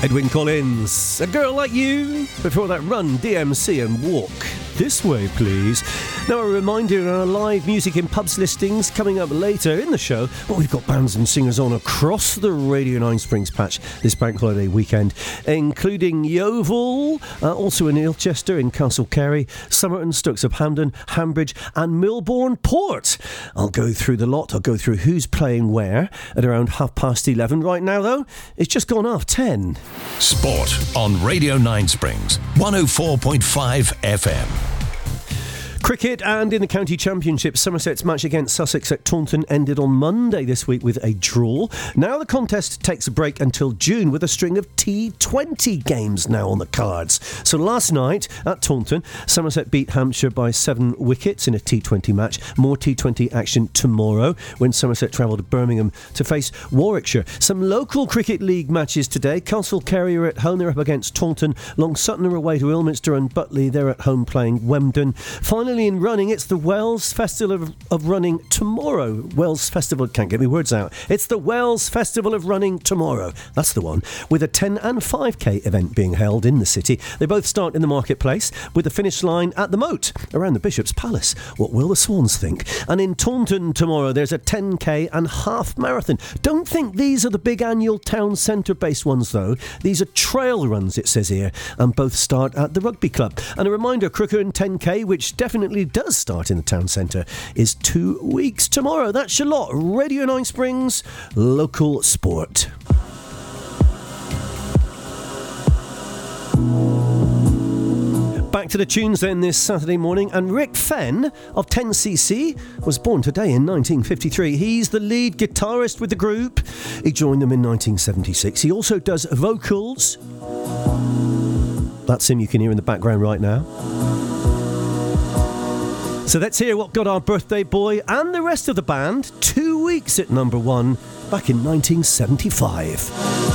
Edwyn Collins, A Girl Like You. Before that, Run, DMC and Walk This Way, Please. Now, a reminder on our live music in pubs listings coming up later in the show. Well, we've got bands and singers on across the Radio 9 Springs patch this bank holiday weekend, including Yeovil, also in Ilchester, in Castle Carey, Somerton, Stokes of Hampden, Hambridge and Milbourne Port. I'll go through the lot. I'll go through who's playing where at around 11:30. Right now, though, it's just gone 10:30. Sport on Radio 9 Springs, 104.5 FM. Cricket, and in the county championship, Somerset's match against Sussex at Taunton ended on Monday this week with a draw. Now the contest takes a break until June with a string of T20 games now on the cards. So last night at Taunton, Somerset beat Hampshire by 7 wickets in a T20 match. More T20 action tomorrow when Somerset travel to Birmingham to face Warwickshire. Some local Cricket League matches today. Castle Carey are at home, they're up against Taunton. Long Sutton are away to Ilminster, and Butley, they're at home playing Wemden. Finally, in running, it's the Wells Festival of Running tomorrow. Wells Festival, can't get my words out. It's the Wells Festival of Running tomorrow. That's the one. With a 10 and 5k event being held in the city. They both start in the marketplace with the finish line at the moat around the Bishop's Palace. What will the Swans think? And in Taunton tomorrow, there's a 10k and half marathon. Don't think these are the big annual town centre based ones, though. These are trail runs, it says here, and both start at the rugby club. And a reminder, Crookhern 10k, which definitely does start in the town centre, is 2 weeks tomorrow. That's your lot. Radio 9 Springs, local sport. Back to the tunes then this Saturday morning, and Rick Fenn of 10cc was born today in 1953. He's the lead guitarist with the group. He joined them in 1976. He also does vocals. That's him you can hear in the background right now. So let's hear what got our birthday boy and the rest of the band 2 weeks at number 1 back in 1975.